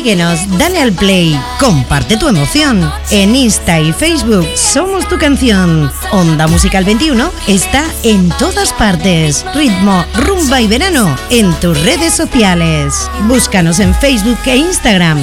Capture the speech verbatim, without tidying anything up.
Síguenos, dale al play, comparte tu emoción. En Insta y Facebook somos tu canción. Onda Musical veintiuno está en todas partes. Ritmo, rumba y verano en tus redes sociales. Búscanos en Facebook e Instagram